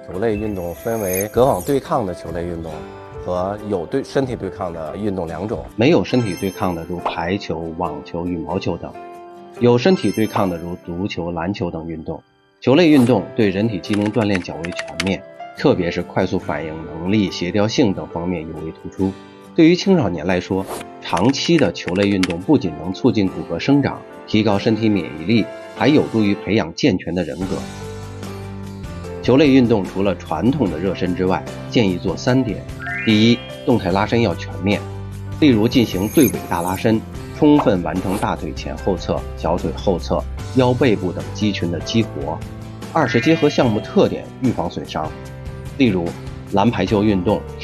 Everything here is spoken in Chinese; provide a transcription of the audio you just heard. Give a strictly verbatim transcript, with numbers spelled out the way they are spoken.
球类运动分为隔网对抗的球类运动和有对身体对抗的运动两种。 没有身体对抗的如排球、网球、羽毛球等，有身体对抗的如足球、篮球等运动。球类运动对人体机能锻炼较为全面，特别是快速反应能力、协调性等方面尤为突出。对于青少年来说，长期的球类运动不仅能促进骨骼生长，提高身体免疫力，还有助于培养健全的人格。球类运动除了传统的热身之外，建议做三点。第一，动态拉伸要全面，例如进行对尾大拉伸，充分完成大腿前后侧、小腿后侧、腰背部等肌群的激活。二是结合项目特点，预防损伤，例如篮排球运动